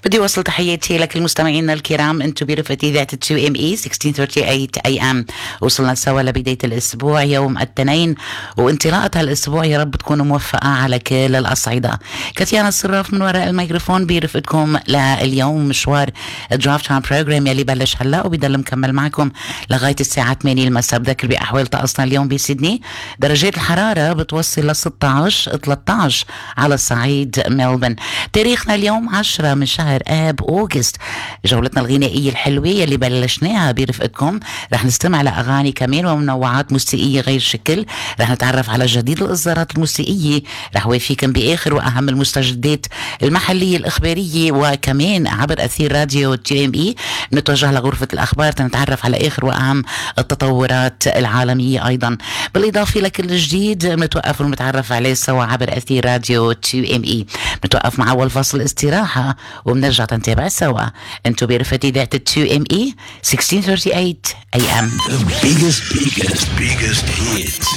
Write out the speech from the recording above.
بدي وصل تحياتي لك المستمعين الكرام. انتم برفقة إذاعة 2ME 1638 AM. وصلنا سوا لبداية الأسبوع يوم الاثنين، وانطلاقة هالأسبوع يا رب تكونوا موفقة على كل الأصعدة. كاتيانا الصراف من وراء الميكروفون برفقتكم لليوم مشوار الدرافت تايم بروجرام يلي بلش هلا وبيضل مكمل معكم لغاية الساعة 8 المساء. بذكر بأحوال طقسنا اليوم بسيدني درجات الحرارة بتوصل ل 16-13 على الصعيد ملبن. تاريخنا اليوم 10 من شهر آب أوغست. جولتنا الغنائية الحلوة اللي بلشناها برفقتكم رح نستمع لأغاني كمان ومنوعات موسيقية غير شكل. رح نتعرف على جديد الإصدارات الموسيقية. رح وافيكم بآخر وأهم المستجدات المحلية الإخبارية، وكمان عبر أثير راديو TME نتوجه لغرفة الأخبار نتعرف على آخر وأهم التطورات العالمية أيضا. بالإضافة لكل جديد نتوقف ونتعرف عليه سوا عبر أثير راديو 2ME. نتوقف مع أول فصل استراحة وبنرجع نتابع سوا. انتو برفقة إذاعة 2ME 1638 AM. The biggest hits.